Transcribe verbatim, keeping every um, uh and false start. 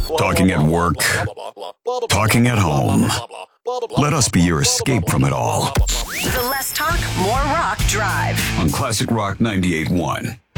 Talking at work. Talking at home. Let us be your escape from it all. The Less Talk, More Rock Drive. On Classic Rock ninety-eight point one.